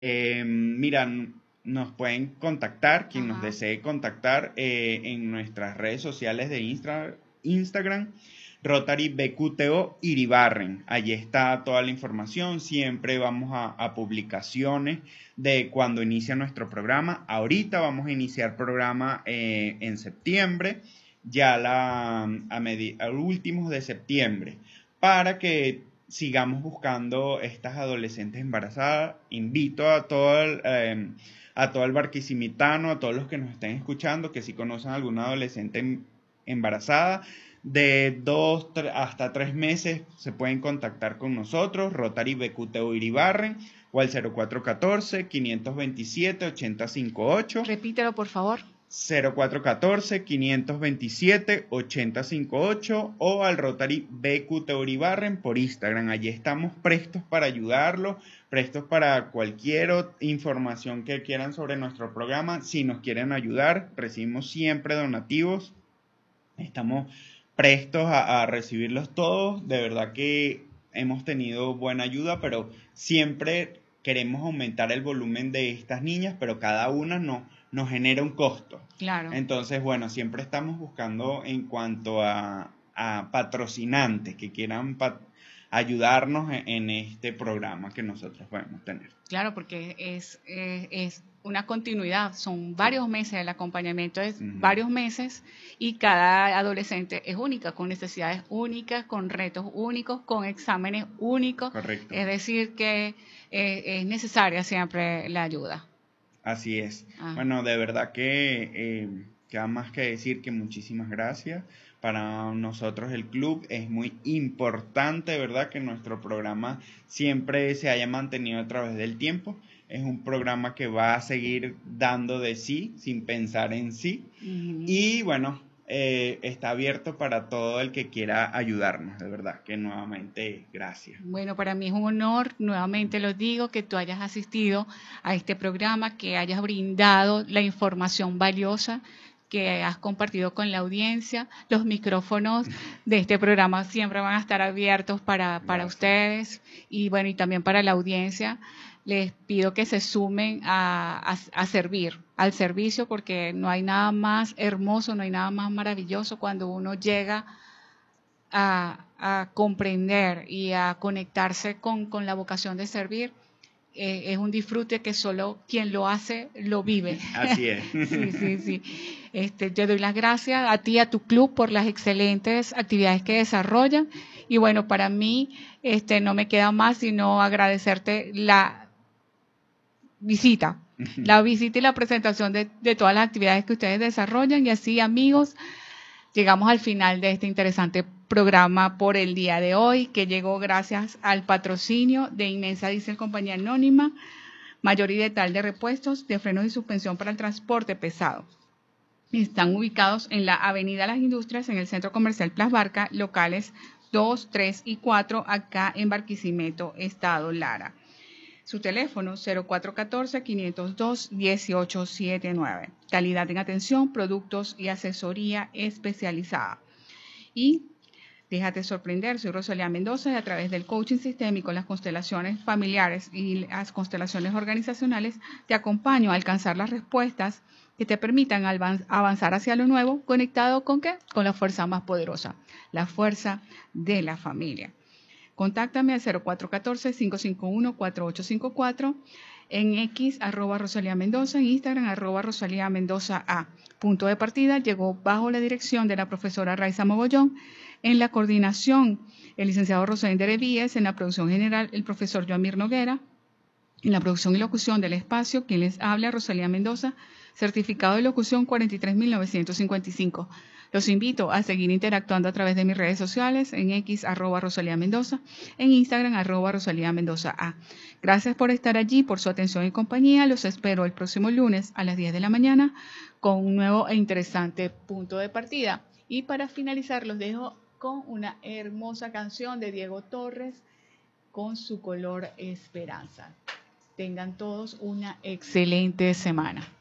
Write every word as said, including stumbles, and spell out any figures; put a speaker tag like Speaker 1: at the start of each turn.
Speaker 1: Eh, mira, n- nos pueden contactar, quien nos
Speaker 2: Ajá.
Speaker 1: desee contactar eh, en nuestras redes sociales de Instra- Instagram, Rotary B Q T O Iribarren. Allí está toda la información. Siempre vamos a, a publicaciones de cuando inicia nuestro programa. Ahorita vamos a iniciar programa eh, en septiembre, ya la, a, medi- a últimos de septiembre, para que sigamos buscando estas adolescentes embarazadas. Invito a todo el, eh, a todo el barquisimitano, a todos los que nos estén escuchando, que si conocen a alguna adolescente em- embarazada, de dos hasta tres meses se pueden contactar con nosotros, Rotary B Q T O Iribarren, o al cero cuatro uno cuatro, cinco dos siete, ocho cero cinco ocho.
Speaker 2: Repítelo, por favor.
Speaker 1: cero cuatro uno cuatro, cinco dos siete, ocho cero cinco ocho o al Rotary B Q T Uribarren por Instagram. Allí estamos prestos para ayudarlos, prestos para cualquier ot- información que quieran sobre nuestro programa. Si nos quieren ayudar, recibimos siempre donativos. Estamos prestos a, a recibirlos todos. De verdad que hemos tenido buena ayuda, pero siempre queremos aumentar el volumen de estas niñas, pero cada una no, nos genera un costo.
Speaker 2: Claro.
Speaker 1: Entonces, bueno, siempre estamos buscando en cuanto a, a patrocinantes que quieran pa- ayudarnos en, en este programa que nosotros podemos tener.
Speaker 2: Claro, porque es, eh, es una continuidad, son
Speaker 1: Sí.
Speaker 2: varios meses, el acompañamiento es
Speaker 1: Ujú.
Speaker 2: varios meses y cada adolescente es única, con necesidades únicas, con retos únicos, con exámenes únicos,
Speaker 1: Correcto.
Speaker 2: es decir, que eh, es necesaria siempre la ayuda.
Speaker 1: Así es.
Speaker 2: Ah.
Speaker 1: Bueno, de verdad que eh, queda más que decir que muchísimas gracias. Para nosotros el club es muy importante, ¿verdad? Que nuestro programa siempre se haya mantenido a través del tiempo. Es un programa que va a seguir dando de sí, sin pensar en sí.
Speaker 2: Ujú.
Speaker 1: Y bueno, eh, está abierto para todo el que quiera ayudarnos, de verdad. Que nuevamente, gracias.
Speaker 2: Bueno, para mí es un honor, nuevamente lo digo, que tú hayas asistido a este programa, que hayas brindado la información valiosa que has compartido con la audiencia. Los micrófonos de este programa siempre van a estar abiertos para, para
Speaker 1: Gracias.
Speaker 2: ustedes y bueno, y también para la audiencia. Les pido que se sumen a, a, a servir, al servicio, porque no hay nada más hermoso, no hay nada más maravilloso cuando uno llega a, a comprender y a conectarse con, con la vocación de servir. Eh, es un disfrute que solo quien lo hace lo vive.
Speaker 1: Así es.
Speaker 2: Sí, sí, sí. Este, te doy las gracias a ti y a tu club por las excelentes actividades que desarrollan. Y bueno, para mí este, no me queda más sino agradecerte la visita, la visita y la presentación de, de todas las actividades que ustedes desarrollan. Y así, amigos, llegamos al final de este interesante programa por el día de hoy, que llegó gracias al patrocinio de Inmensa Diesel Compañía Anónima, mayor y detal de repuestos de frenos y suspensión para el transporte pesado. Están ubicados en la Avenida Las Industrias, en el Centro Comercial Plaza Barca, locales dos, tres y cuatro, acá en Barquisimeto, Estado Lara. Su teléfono cero cuatro uno cuatro, cinco cero dos, uno ocho siete nueve. Calidad en atención, productos y asesoría especializada. Y déjate sorprender, soy Rosalía Mendoza y a través del coaching sistémico, las constelaciones familiares y las constelaciones organizacionales te acompaño a alcanzar las respuestas que te permitan avanzar hacia lo nuevo, conectado con ¿qué? Con la fuerza más poderosa, la fuerza de la familia. Contáctame al cero cuatro uno cuatro, cinco cinco uno, cuatro ocho cinco cuatro, en X, arroba Rosalía Mendoza, en Instagram, arroba Rosalía Mendoza A. Punto de partida llegó bajo la dirección de la profesora Raiza Mogollón, en la coordinación el licenciado Rosén Derevíes, en la producción general el profesor Joamir Noguera, en la producción y locución del espacio, quien les habla, Rosalía Mendoza, certificado de locución cuarenta y tres mil novecientos cincuenta y cinco. Los invito a seguir interactuando a través de mis redes sociales, en X, arroba Rosalía Mendoza, en Instagram, arroba Rosalía Mendoza A. Gracias por estar allí, por su atención y compañía. Los espero el próximo lunes a las diez de la mañana con un nuevo e interesante punto de partida. Y para finalizar, los dejo con una hermosa canción de Diego Torres con su color Esperanza. Tengan todos una excelente semana.